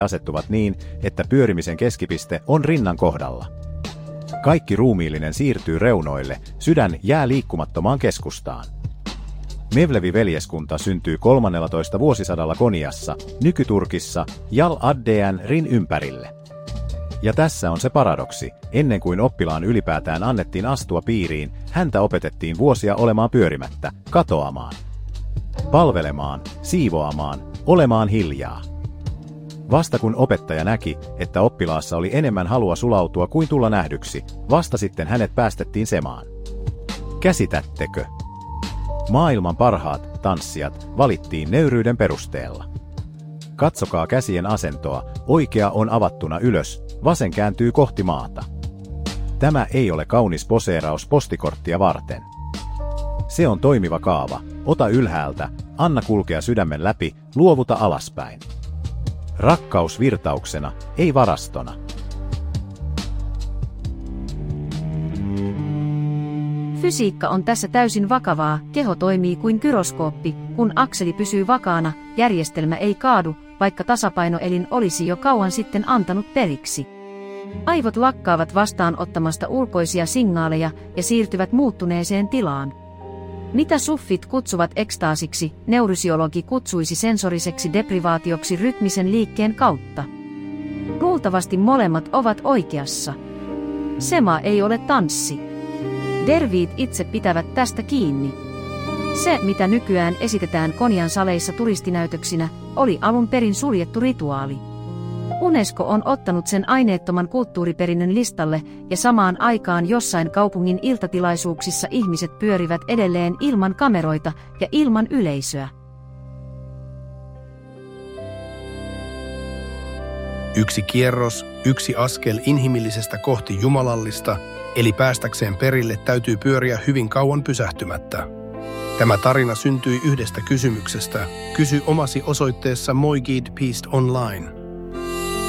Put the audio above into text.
asettuvat niin, että pyörimisen keskipiste on rinnan kohdalla. Kaikki ruumiillinen siirtyy reunoille, sydän jää liikkumattomaan keskustaan. Mevlevi-veljeskunta syntyy 13. vuosisadalla Koniassa, nyky-Turkissa, Yal ad-Deen rin ympärille. Ja tässä on se paradoksi, ennen kuin oppilaan ylipäätään annettiin astua piiriin, häntä opetettiin vuosia olemaan pyörimättä, katoamaan, palvelemaan, siivoamaan, olemaan hiljaa. Vasta kun opettaja näki, että oppilaassa oli enemmän halua sulautua kuin tulla nähdyksi, vasta sitten hänet päästettiin semaan. Käsitättekö? Maailman parhaat tanssijat valittiin nöyryyden perusteella. Katsokaa käsien asentoa, oikea on avattuna ylös, vasen kääntyy kohti maata. Tämä ei ole kaunis poseeraus postikorttia varten. Se on toimiva kaava, ota ylhäältä, anna kulkea sydämen läpi, luovuta alaspäin. Rakkaus virtauksena, ei varastona. Fysiikka on tässä täysin vakavaa, keho toimii kuin gyroskooppi, kun akseli pysyy vakaana, järjestelmä ei kaadu, vaikka tasapainoelin olisi jo kauan sitten antanut periksi. Aivot lakkaavat vastaanottamasta ulkoisia signaaleja ja siirtyvät muuttuneeseen tilaan. Mitä suffit kutsuvat ekstaasiksi, neurosyologi kutsuisi sensoriseksi deprivaatioksi rytmisen liikkeen kautta. Luultavasti molemmat ovat oikeassa. Sema ei ole tanssi. Derviit itse pitävät tästä kiinni. Se, mitä nykyään esitetään Konian saleissa turistinäytöksinä, oli alun perin suljettu rituaali. UNESCO on ottanut sen aineettoman kulttuuriperinnön listalle ja samaan aikaan jossain kaupungin iltatilaisuuksissa ihmiset pyörivät edelleen ilman kameroita ja ilman yleisöä. Yksi kierros, yksi askel inhimillisestä kohti jumalallista, eli päästäkseen perille täytyy pyöriä hyvin kauan pysähtymättä. Tämä tarina syntyi yhdestä kysymyksestä. Kysy omasi osoitteessa Moigid Peace Online.